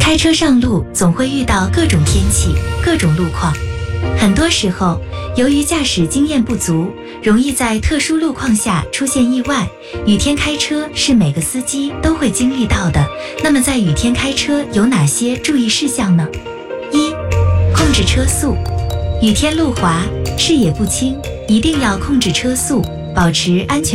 开车上路总会遇到各种天气、各种路况，很多时候，由于驾驶经验不足，容易在特殊路况下出现意外。雨天开车是每个司机都会经历到的。那么在雨天开车有哪些注意事项呢？一、控制车速。雨天路滑，视野不清，一定要控制车速，保持安全